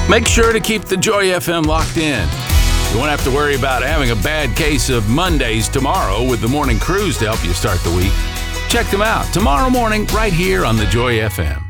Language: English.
Make sure to keep the Joy FM locked in. You won't have to worry about having a bad case of Mondays tomorrow with the morning cruise to help you start the week. Check them out tomorrow morning right here on the Joy FM.